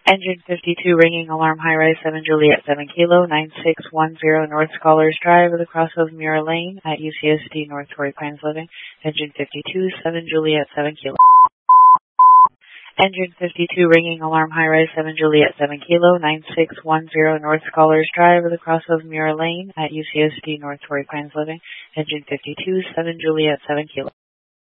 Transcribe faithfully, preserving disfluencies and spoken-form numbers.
Engine fifty-two ringing alarm high rise seven Juliet seven Kilo nine six one zero North Scholars Drive at the cross of Muir Lane at U C S D North Torrey Pines Living. Engine fifty-two seven Juliet seven Kilo. Engine fifty-two ringing alarm high rise seven Juliet seven Kilo nine six one zero North Scholars Drive at the cross of Muir Lane at U C S D North Torrey Pines Living. Engine fifty-two seven Juliet seven Kilo.